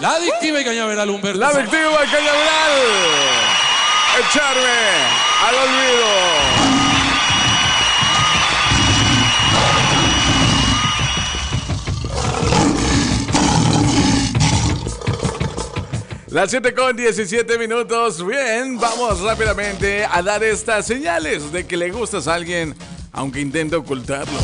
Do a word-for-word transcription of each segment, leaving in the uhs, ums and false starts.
La adictiva y cañaveral, Humberto. La adictiva y cañaveral. Echarme al olvido. Las siete con diecisiete minutos. Bien, vamos rápidamente a dar estas señales de que le gustas a alguien, aunque intente ocultarlo.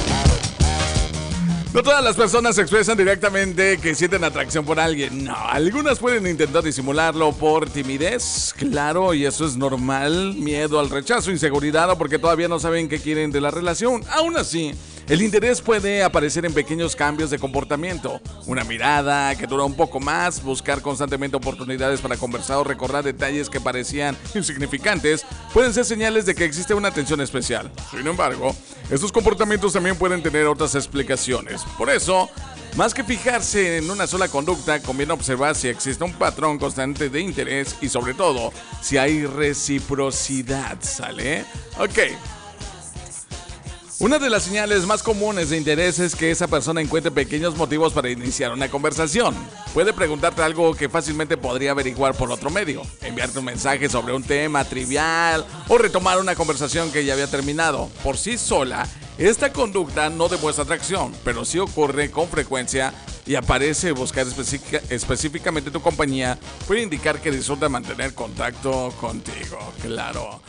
No todas las personas expresan directamente que sienten atracción por alguien. No, algunas pueden intentar disimularlo por timidez, claro, y eso es normal. Miedo al rechazo, inseguridad o porque todavía no saben qué quieren de la relación. Aún así, el interés puede aparecer en pequeños cambios de comportamiento. Una mirada que dura un poco más, buscar constantemente oportunidades para conversar o recordar detalles que parecían insignificantes pueden ser señales de que existe una atención especial. Sin embargo, estos comportamientos también pueden tener otras explicaciones. Por eso, más que fijarse en una sola conducta, conviene observar si existe un patrón constante de interés y sobre todo, si hay reciprocidad, ¿sale? Ok. Una de las señales más comunes de interés es que esa persona encuentre pequeños motivos para iniciar una conversación. Puede preguntarte algo que fácilmente podría averiguar por otro medio, enviarte un mensaje sobre un tema trivial o retomar una conversación que ya había terminado. Por sí sola, esta conducta no demuestra atracción, pero sí ocurre con frecuencia y aparece buscar específica, específicamente tu compañía, puede indicar que disfruta mantener contacto contigo. Claro.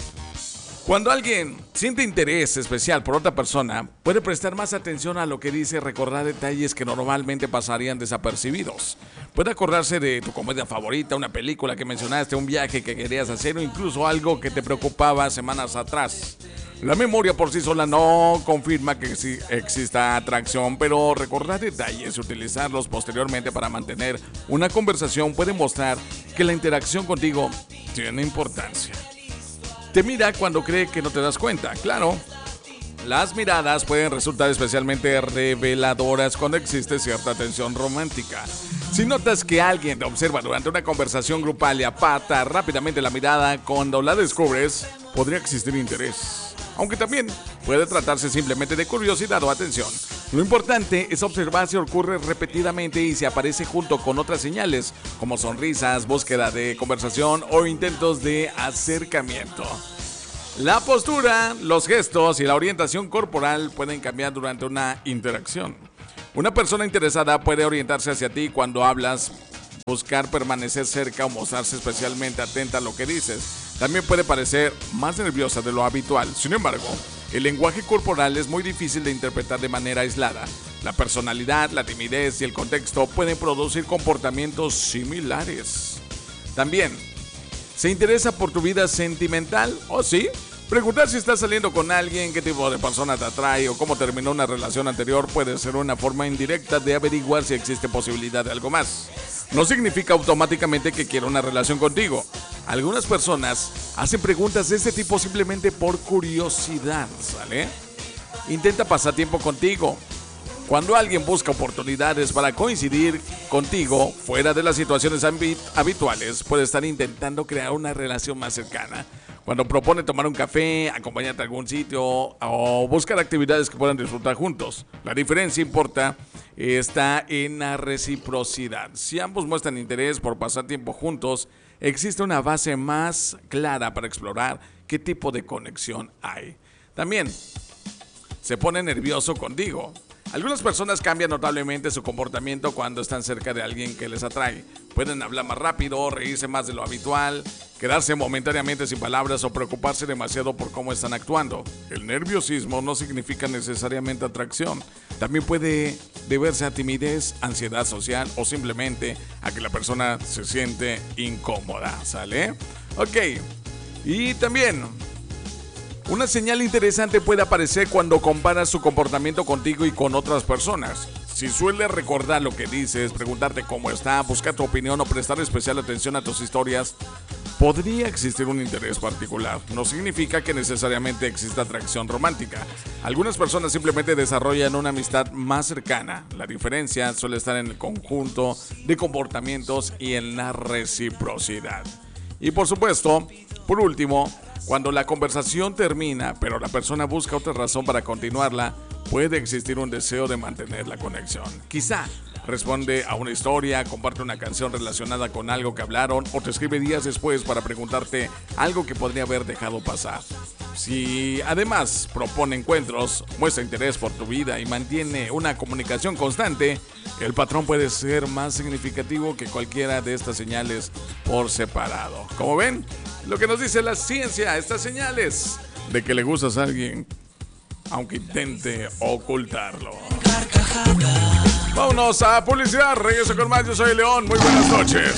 Cuando alguien siente interés especial por otra persona, puede prestar más atención a lo que dice y recordar detalles que normalmente pasarían desapercibidos. Puede acordarse de tu comedia favorita, una película que mencionaste, un viaje que querías hacer o incluso algo que te preocupaba semanas atrás. La memoria por sí sola no confirma que sí exista atracción, pero recordar detalles y utilizarlos posteriormente para mantener una conversación puede mostrar que la interacción contigo tiene importancia. Te mira cuando cree que no te das cuenta, claro. Las miradas pueden resultar especialmente reveladoras cuando existe cierta tensión romántica. Si notas que alguien te observa durante una conversación grupal y aparta rápidamente la mirada cuando la descubres, podría existir interés. Aunque también puede tratarse simplemente de curiosidad o atención. Lo importante es observar si ocurre repetidamente y si aparece junto con otras señales, como sonrisas, búsqueda de conversación o intentos de acercamiento. La postura, los gestos y la orientación corporal pueden cambiar durante una interacción. Una persona interesada puede orientarse hacia ti cuando hablas, buscar permanecer cerca o mostrarse especialmente atenta a lo que dices. También puede parecer más nerviosa de lo habitual. Sin embargo, el lenguaje corporal es muy difícil de interpretar de manera aislada. La personalidad, la timidez y el contexto pueden producir comportamientos similares. También, ¿se interesa por tu vida sentimental? ¿O sí? Preguntar si estás saliendo con alguien, qué tipo de persona te atrae o cómo terminó una relación anterior puede ser una forma indirecta de averiguar si existe posibilidad de algo más. No significa automáticamente que quiera una relación contigo. Algunas personas hacen preguntas de este tipo simplemente por curiosidad, ¿sale? Intenta pasar tiempo contigo. Cuando alguien busca oportunidades para coincidir contigo fuera de las situaciones habituales, puede estar intentando crear una relación más cercana. Cuando propone tomar un café, acompañarte a algún sitio o buscar actividades que puedan disfrutar juntos. La diferencia importa está en la reciprocidad. Si ambos muestran interés por pasar tiempo juntos, existe una base más clara para explorar qué tipo de conexión hay. También se pone nervioso contigo. Algunas personas cambian notablemente su comportamiento cuando están cerca de alguien que les atrae. Pueden hablar más rápido, reírse más de lo habitual, quedarse momentáneamente sin palabras o preocuparse demasiado por cómo están actuando. El nerviosismo no significa necesariamente atracción. También puede deberse a timidez, ansiedad social o simplemente a que la persona se siente incómoda, ¿sale? Ok, y también una señal interesante puede aparecer cuando comparas su comportamiento contigo y con otras personas. Si suele recordar lo que dices, preguntarte cómo está, buscar tu opinión o prestar especial atención a tus historias, podría existir un interés particular. No significa que necesariamente exista atracción romántica. Algunas personas simplemente desarrollan una amistad más cercana. La diferencia suele estar en el conjunto de comportamientos y en la reciprocidad. Y por supuesto, por último, cuando la conversación termina, pero la persona busca otra razón para continuarla, puede existir un deseo de mantener la conexión. Quizá responde a una historia, comparte una canción relacionada con algo que hablaron o te escribe días después para preguntarte algo que podría haber dejado pasar. Si además propone encuentros, muestra interés por tu vida y mantiene una comunicación constante, el patrón puede ser más significativo que cualquiera de estas señales por separado. Como ven, lo que nos dice la ciencia, estas señales de que le gustas a alguien, aunque intente ocultarlo. Vámonos a publicidad, regreso con más, yo soy León, muy buenas noches.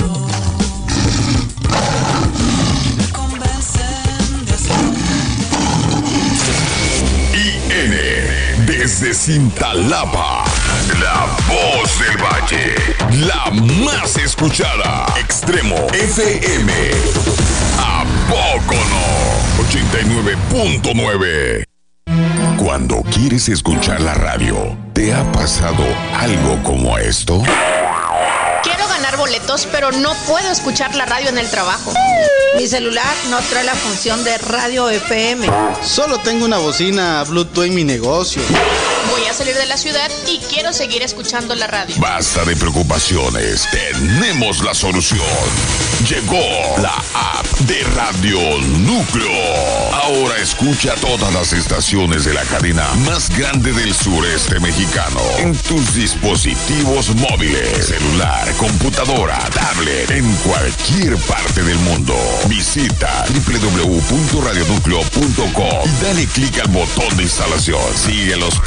I N desde Cintalapa, la voz del valle, la más escuchada. Extremo F M, ¿a poco no? ochenta y nueve punto nueve. Cuando quieres escuchar la radio, ¿te ha pasado algo como esto? Quiero ganar boletos, pero no puedo escuchar la radio en el trabajo. Mi celular no trae la función de radio F M. Solo tengo una bocina Bluetooth en mi negocio. Voy a salir de la ciudad y quiero seguir escuchando la radio. Basta de preocupaciones, tenemos la solución. Llegó la app de Radio Núcleo. Ahora escucha todas las estaciones de la cadena más grande del sureste mexicano en tus dispositivos móviles, celular, computadora, tablet, en cualquier parte del mundo. Visita doble u doble u doble u punto radio núcleo punto com y dale clic al botón de instalación. Sigue los